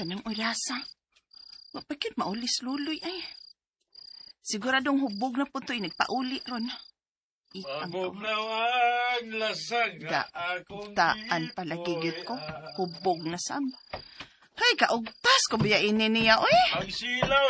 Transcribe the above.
Tanang orasa. Mapagkit maulis luloy ay. Siguradong hubog na po ito'y nagpauli ron. Mabugnawan lasag Ga, taan palagigit ko. Hubog na sam. Hay, kaugtas ko biya ini niya, oy. Ang silaw